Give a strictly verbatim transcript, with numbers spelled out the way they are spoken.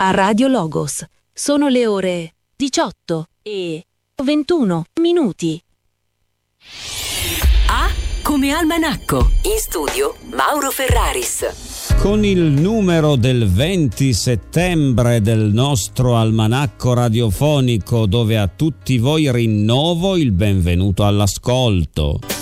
a Radio Logos. Sono le ore diciotto e ventuno minuti. A come almanacco. In studio Mauro Ferraris. Con il numero del venti settembre del nostro almanacco radiofonico, dove a tutti voi rinnovo il benvenuto all'ascolto.